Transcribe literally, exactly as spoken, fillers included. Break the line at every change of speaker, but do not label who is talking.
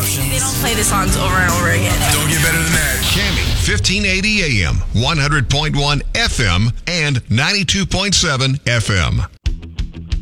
options.
They don't play the songs over and over again.
Don't get better than that.
Cammy, fifteen eighty A M, one hundred point one F M, and ninety-two point seven F M.